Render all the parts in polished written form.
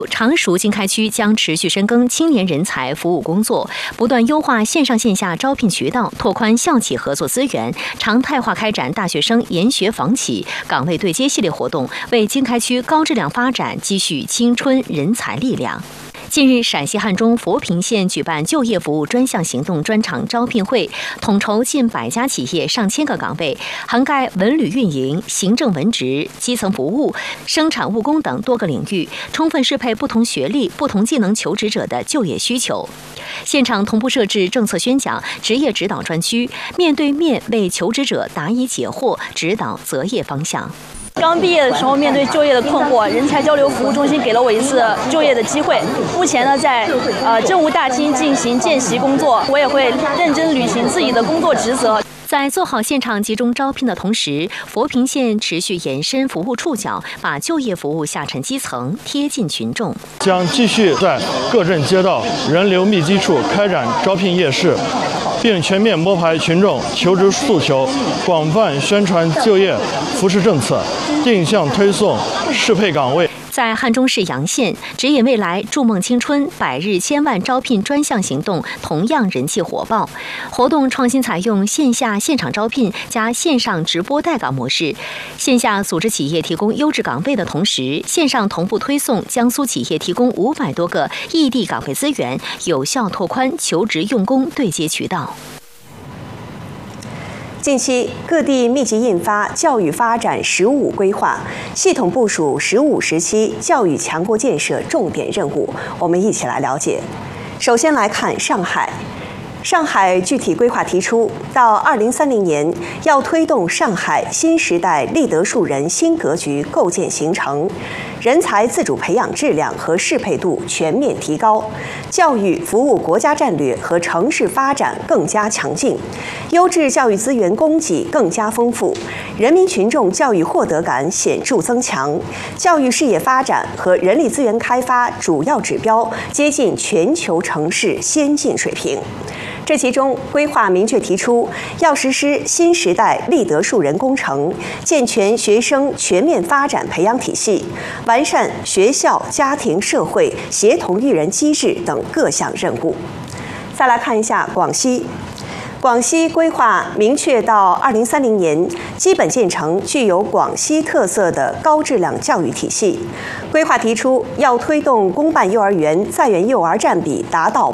常熟经开区将持续深耕青年人才服务工作，不断优化线上线下招聘渠道，拓宽校企合作资源，常态化开展大学生研学访企、岗位对接系列活动，为经开区高质量发展积蓄青春人才力量。近日，陕西汉中佛坪县举办就业服务专项行动专场招聘会，统筹近100家企业上千个岗位，涵盖文旅运营、行政文职、基层服务、生产务工等多个领域，充分适配不同学历、不同技能求职者的就业需求。现场同步设置政策宣讲、职业指导专区，面对面为求职者答疑解惑，指导择业方向。 刚毕业的时候，面对就业的困惑，人才交流服务中心给了我一次就业的机会。目前呢，在政务大厅进行见习工作，我也会认真履行自己的工作职责。 在做好现场集中招聘的同时，佛坪县持续延伸服务触角，把就业服务下沉基层，贴近群众。 将继续在各镇街道、人流密集处开展招聘夜市，并全面摸排群众求职诉求，广泛宣传就业扶持政策，定向推送适配岗位。 在汉中市洋县，指引未来筑梦青春100日千万招聘专项行动同样人气火爆。活动创新采用线下现场招聘加线上直播带岗模式，线下组织企业提供优质岗位的同时，线上同步推送江苏企业提供500多个异地岗位资源，有效拓宽求职用工对接渠道。 近期，各地密集印发教育发展“15规划”，系统部署15时期教育强国建设重点任务。我们一起来了解。首先来看上海。上海具体规划提出，到2030年要推动上海新时代立德树人新格局构建形成，人才自主培养质量和适配度全面提高，教育服务国家战略和城市发展更加强劲，优质教育资源供给更加丰富，人民群众教育获得感显著增强，教育事业发展和人力资源开发主要指标接近全球城市先进水平。这其中，规划明确提出，要实施新时代立德树人工程，健全学生全面发展培养体系，完善学校、家庭、社会协同育人机制等各项任务。再来看一下广西。广西规划明确到2030年，基本建成具有广西特色的高质量教育体系。规划提出，要推动公办幼儿园在园幼儿占比达到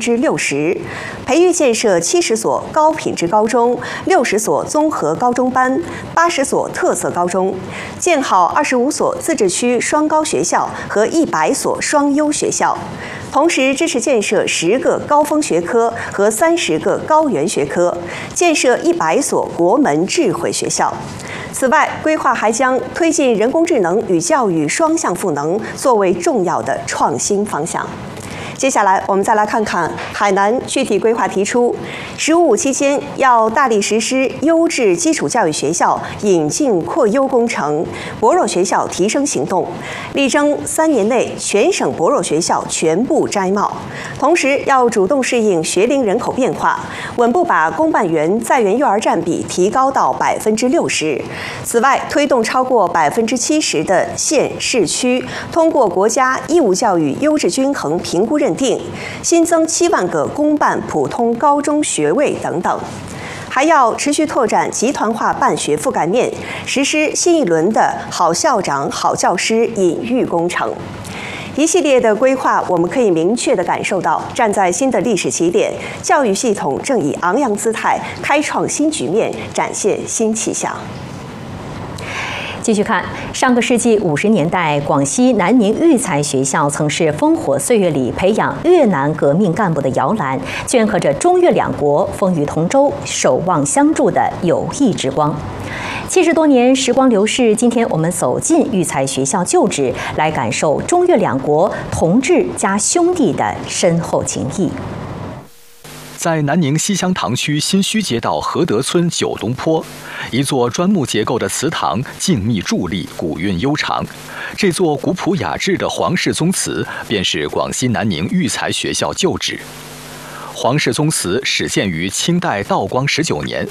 60%，培育建设70所高品质高中、60所综合高中班、80所特色高中，建好25所自治区双高学校和100所双优学校。同时支持建设10个高峰学科和30个高原学科，建设100所国门智慧学校。此外，规划还将推进人工智能与教育双向赋能作为重要的创新方向。接下来，我们再来看看海南具体规划提出，“15期间要大力实施优质基础教育学校引进扩优工程、薄弱学校提升行动，力争3年内全省薄弱学校全部摘帽。同时，要主动适应学龄人口变化，稳步把公办园在园幼儿占比提高到60%。此外，推动超过70%的县市区通过国家义务教育优质均衡评估认定，新增7万个公办普通高中学位等等。还要持续拓展集团化办学覆盖面，实施新一轮的好校长、好教师引育工程。一系列的规划，我们可以明确地感受到，站在新的历史起点，教育系统正以昂扬姿态开创新局面，展现新气象。 继续看，上个世纪50年代，广西南宁育才学校曾是烽火岁月里培养越南革命干部的摇篮，镌刻着中越两国风雨同舟、守望相助的友谊之光。70多年时光流逝，今天我们走进育才学校旧址，来感受中越两国同志加兄弟的深厚情谊。 在南宁西乡塘区新圩街道和德村九东坡，一座砖木结构的祠堂静谧伫立，古韵悠长。这座古朴雅致的皇室宗祠，便是广西南宁育才学校旧址。皇室宗祠始建于清代道光19年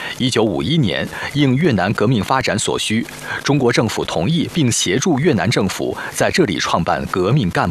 ，1951年应越南革命发展所需，中国政府同意并协助越南政府在这里创办革命干部